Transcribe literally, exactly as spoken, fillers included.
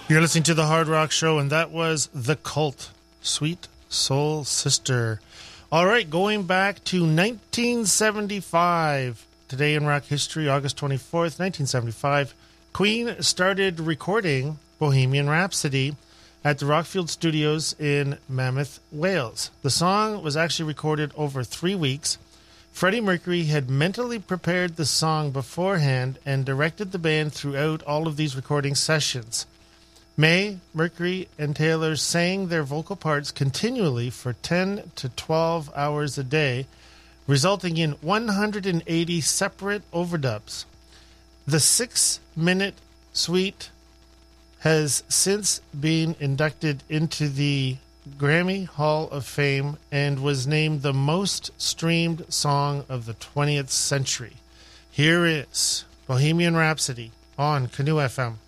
You're listening to the Hard Rock Show, and that was The Cult, Sweet Soul Sister. All right, going back to nineteen seventy-five, today in rock history, August twenty-fourth, nineteen seventy-five, Queen started recording Bohemian Rhapsody at the Rockfield Studios in Mammoth, Wales. The song was actually recorded over three weeks. Freddie Mercury had mentally prepared the song beforehand and directed the band throughout all of these recording sessions. May, Mercury, and Taylor sang their vocal parts continually for ten to twelve hours a day, resulting in one hundred eighty separate overdubs. The six-minute suite has since been inducted into the Grammy Hall of Fame and was named the most streamed song of the twentieth century. Here is Bohemian Rhapsody on Canoe F M.